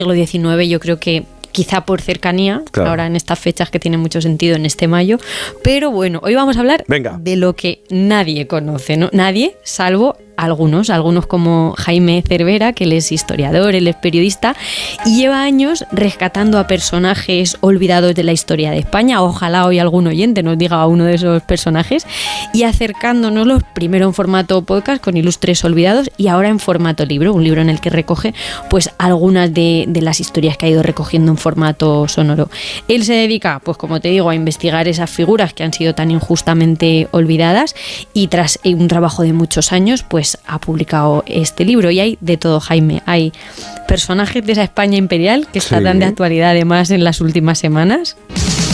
siglo XIX, yo creo que quizá por cercanía, Claro. ahora en estas fechas que tienen mucho sentido en este mayo. Pero bueno, hoy vamos a hablar Venga. de lo que nadie conoce, ¿no? Nadie, salvo algunos como Jaime Cervera, que él es historiador, él es periodista y lleva años rescatando a personajes olvidados de la historia de España. Ojalá hoy algún oyente nos diga a uno de esos personajes y acercándonoslos primero en formato podcast con ilustres olvidados y ahora en formato libro, un libro en el que recoge pues algunas de las historias que ha ido recogiendo en formato sonoro. Él se dedica, pues como te digo, a investigar esas figuras que han sido tan injustamente olvidadas y tras un trabajo de muchos años, pues ha publicado este libro y hay de todo, Jaime. Hay personajes de esa España imperial que está Sí. tan de actualidad además en las últimas semanas.